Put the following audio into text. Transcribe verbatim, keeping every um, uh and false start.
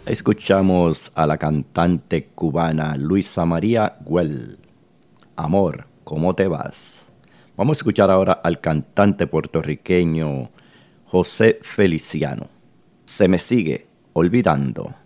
Escuchamos a la cantante cubana Luisa María Güell. Amor, ¿cómo te vas? Vamos a escuchar ahora al cantante puertorriqueño José Feliciano. Se me sigue olvidando.